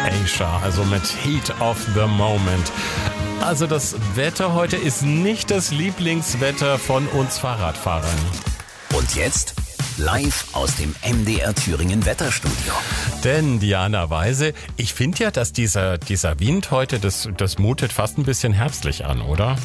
Asia, also mit Heat of the Moment. Also das Wetter heute ist nicht das Lieblingswetter von uns Fahrradfahrern. Und jetzt live aus dem MDR Thüringen Wetterstudio. Denn Diana Weise, ich finde ja, dass dieser Wind heute, das mutet fast ein bisschen herbstlich an, oder?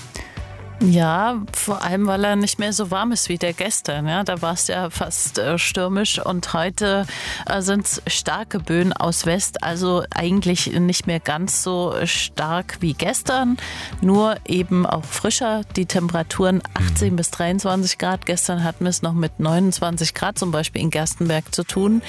Ja, vor allem, weil er nicht mehr so warm ist wie der gestern. Ja, da war es ja fast stürmisch und heute sind es starke Böen aus West, also eigentlich nicht mehr ganz so stark wie gestern, nur eben auch frischer. Die Temperaturen 18 bis 23 Grad. Gestern hatten wir es noch mit 29 Grad zum Beispiel in Gerstenberg zu tun.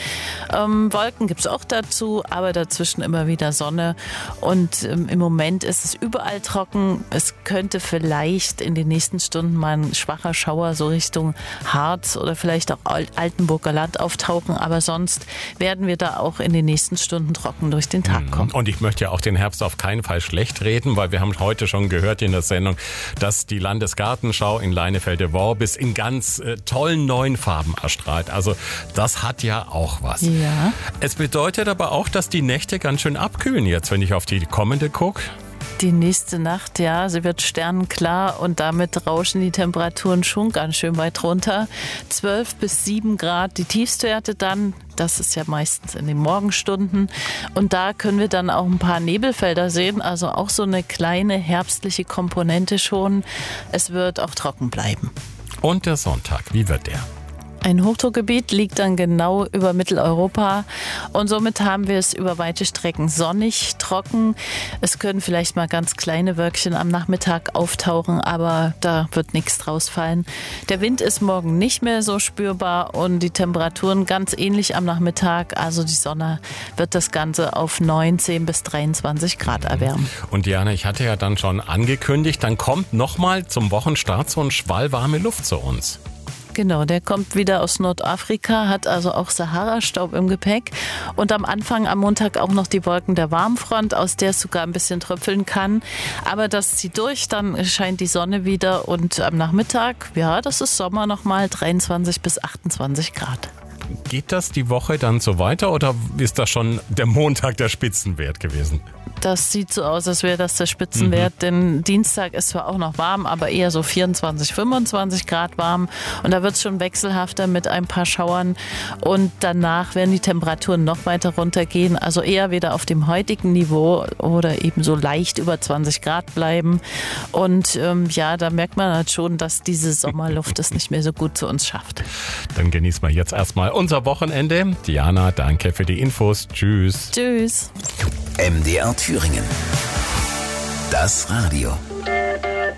Wolken gibt es auch dazu, aber dazwischen immer wieder Sonne. Und im Moment ist es überall trocken. Es könnte vielleicht in den nächsten Stunden mal ein schwacher Schauer so Richtung Harz oder vielleicht auch Altenburger Land auftauchen, aber sonst werden wir da auch in den nächsten Stunden trocken durch den Tag kommen. Und ich möchte ja auch den Herbst auf keinen Fall schlecht reden, weil wir haben heute schon gehört in der Sendung, dass die Landesgartenschau in Leinefelde-Worbis in ganz tollen neuen Farben erstrahlt. Also das hat ja auch was. Ja. Es bedeutet aber auch, dass die Nächte ganz schön abkühlen jetzt, wenn ich auf die kommende gucke. Die nächste Nacht, ja, sie wird sternenklar und damit rauschen die Temperaturen schon ganz schön weit runter. 12 bis 7 Grad, die Tiefstwerte dann, das ist ja meistens in den Morgenstunden. Und da können wir dann auch ein paar Nebelfelder sehen, also auch so eine kleine herbstliche Komponente schon. Es wird auch trocken bleiben. Und der Sonntag, wie wird der? Ein Hochdruckgebiet liegt dann genau über Mitteleuropa und somit haben wir es über weite Strecken sonnig, trocken. Es können vielleicht mal ganz kleine Wölkchen am Nachmittag auftauchen, aber da wird nichts draus fallen. Der Wind ist morgen nicht mehr so spürbar und die Temperaturen ganz ähnlich am Nachmittag. Also die Sonne wird das Ganze auf 19 bis 23 Grad erwärmen. Und Diana, ich hatte ja dann schon angekündigt, dann kommt nochmal zum Wochenstart so ein Schwall warme Luft zu uns. Genau, der kommt wieder aus Nordafrika, hat also auch Sahara-Staub im Gepäck und am Anfang am Montag auch noch die Wolken der Warmfront, aus der es sogar ein bisschen tröpfeln kann. Aber das zieht durch, dann scheint die Sonne wieder und am Nachmittag, ja, das ist Sommer nochmal, 23 bis 28 Grad. Geht das die Woche dann so weiter oder ist das schon der Montag der Spitzenwert gewesen? Das sieht so aus, als wäre das der Spitzenwert, denn Dienstag ist zwar auch noch warm, aber eher so 24, 25 Grad warm und da wird es schon wechselhafter mit ein paar Schauern und danach werden die Temperaturen noch weiter runtergehen, also eher wieder auf dem heutigen Niveau oder eben so leicht über 20 Grad bleiben und ja, da merkt man halt schon, dass diese Sommerluft es nicht mehr so gut zu uns schafft. Dann genießen wir jetzt erstmal unser Wochenende. Diana, danke für die Infos. Tschüss. Tschüss. MDR Thüringen. Das Radio.